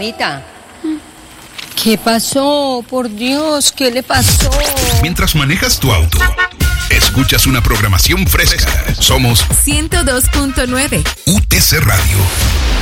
Mamita. ¿Qué pasó? Por Dios, ¿qué le pasó? Mientras manejas tu auto, escuchas una programación fresca. Somos 102.9 UTC Radio.